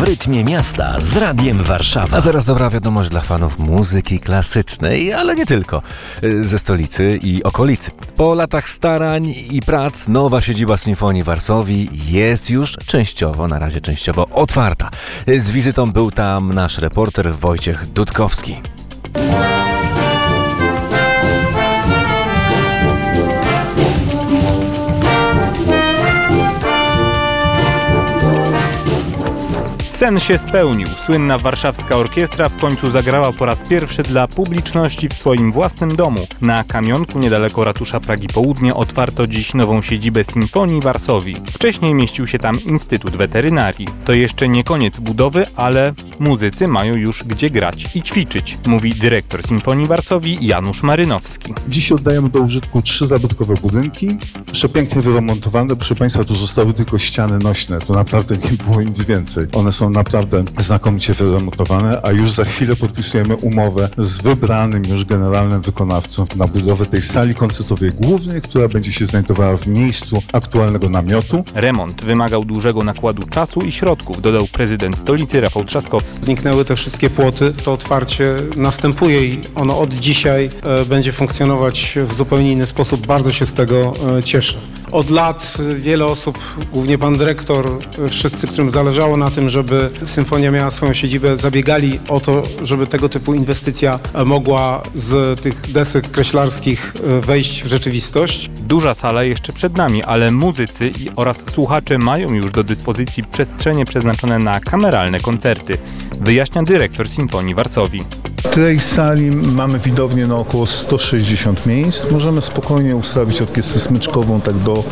W rytmie miasta z Radiem Warszawa. A teraz dobra wiadomość dla fanów muzyki klasycznej, ale nie tylko, ze stolicy i okolicy. Po latach starań i prac nowa siedziba Sinfonii Varsovii jest już na razie częściowo otwarta. Z wizytą był tam nasz reporter Wojciech Dudkowski. Sen się spełnił. Słynna warszawska orkiestra w końcu zagrała po raz pierwszy dla publiczności w swoim własnym domu. Na Kamionku, niedaleko ratusza Pragi Południe, otwarto dziś nową siedzibę Sinfonii Varsovii. Wcześniej mieścił się tam Instytut Weterynarii. To jeszcze nie koniec budowy, ale muzycy mają już gdzie grać i ćwiczyć, mówi dyrektor Sinfonii Varsovii Janusz Marynowski. Dziś oddajemy do użytku 3 zabytkowe budynki, przepięknie wyremontowane. Proszę Państwa, tu zostały tylko ściany nośne, tu naprawdę nie było nic więcej. One są naprawdę znakomicie wyremontowane, a już za chwilę podpisujemy umowę z wybranym już generalnym wykonawcą na budowę tej sali koncertowej głównej, która będzie się znajdowała w miejscu aktualnego namiotu. Remont wymagał dużego nakładu czasu i środków, dodał prezydent stolicy Rafał Trzaskowski. Zniknęły te wszystkie płoty, to otwarcie następuje i ono od dzisiaj będzie funkcjonować w zupełnie inny sposób. Bardzo się z tego cieszę. Od lat wiele osób, głównie pan dyrektor, wszyscy, którym zależało na tym, żeby Symfonia miała swoją siedzibę, zabiegali o to, żeby tego typu inwestycja mogła z tych desek kreślarskich wejść w rzeczywistość. Duża sala jeszcze przed nami, ale muzycy oraz słuchacze mają już do dyspozycji przestrzenie przeznaczone na kameralne koncerty, wyjaśnia dyrektor Sinfonii Varsovii. W tej sali mamy widownię na około 160 miejsc. Możemy spokojnie ustawić orkiestrę smyczkową tak do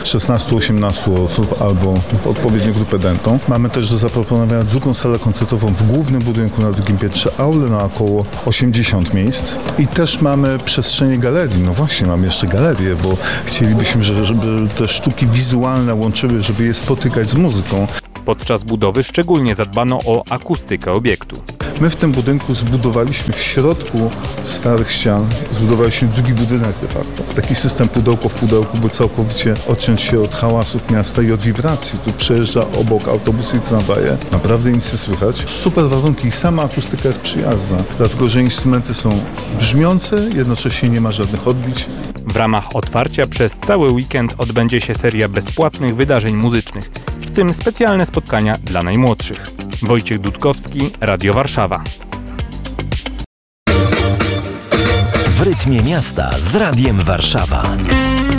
16-18 osób albo odpowiednią grupę dętą. Mamy też do zaproponowania drugą salę koncertową w głównym budynku na drugim piętrze aulę na około 80 miejsc. I też mamy przestrzenie galerii. No właśnie, mamy jeszcze galerię, bo chcielibyśmy, żeby te sztuki wizualne łączyły, żeby je spotykać z muzyką. Podczas budowy szczególnie zadbano o akustykę obiektu. My w tym budynku zbudowaliśmy w środku starych ścian, zbudowaliśmy drugi budynek de facto. To taki system pudełko w pudełku, by całkowicie odciąć się od hałasów miasta i od wibracji. Tu przejeżdża obok autobusy i tramwaje. Naprawdę nic nie słychać. Super warunki i sama akustyka jest przyjazna, dlatego że instrumenty są brzmiące, jednocześnie nie ma żadnych odbić. W ramach otwarcia przez cały weekend odbędzie się seria bezpłatnych wydarzeń muzycznych, w tym specjalne spotkania dla najmłodszych. Wojciech Dudkowski, Radio Warszawa. W rytmie miasta z Radiem Warszawa.